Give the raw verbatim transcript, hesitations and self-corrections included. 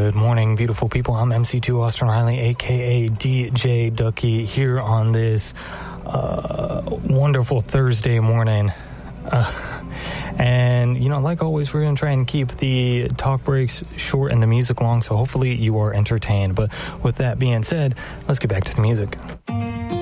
Good morning, beautiful people. I'm M C two Austin Riley, a k a. D J Ducky, here on this uh, wonderful Thursday morning. Uh, and, you know, like always, we're going to try and keep the talk breaks short and the music long, so hopefully you are entertained. But with that being said, let's get back to the music.